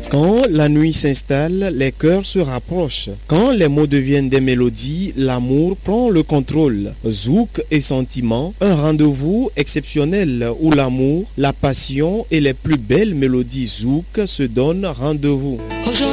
Quand la nuit s'installe, les cœurs se rapprochent. Quand les mots deviennent des mélodies, l'amour prend le contrôle. Zouk et sentiment, un rendez-vous exceptionnel où l'amour, la passion et les plus belles mélodies zouk se donnent rendez-vous.